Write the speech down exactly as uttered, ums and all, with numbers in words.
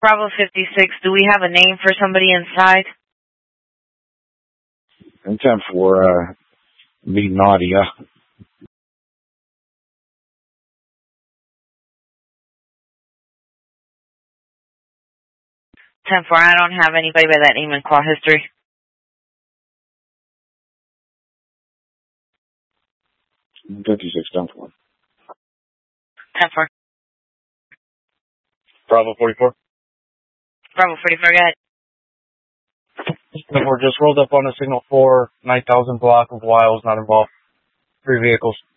Bravo fifty-six, do we have a name for somebody inside? And ten four, uh, me, Nadia. ten four, I don't have anybody by that name in call history. fifty-six, ten four. ten four. Bravo forty-four. Bravo forty-four, go ahead. ten four just rolled up on a signal four, nine thousand block of Wiles, not involved. Three vehicles.